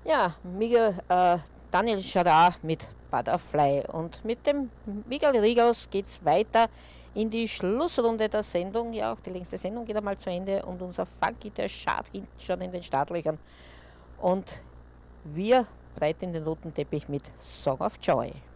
Ja, Daniel Schadar mit Butterfly. Und mit dem Miguel Rigaus geht es weiter in die Schlussrunde der Sendung. Ja, auch die längste Sendung geht einmal zu Ende und unser Funky, der schart hinten schon in den Startlöchern. Und wir breiten den roten Teppich mit Song of Joy.